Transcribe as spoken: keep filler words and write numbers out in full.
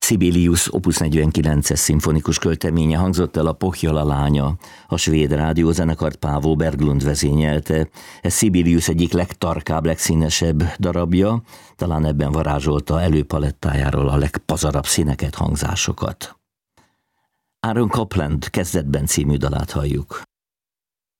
Sibelius opus negyvenkilences szimfonikus költeménye hangzott el a Pohjola lánya. A svéd rádiózenekart Paavo Berglund vezényelte. Ez Sibelius egyik legtarkább, legszínesebb darabja, talán ebben varázsolta előpalettájáról a legpazarabb színeket, hangzásokat. Aaron Copland Kezdetben című dalát halljuk.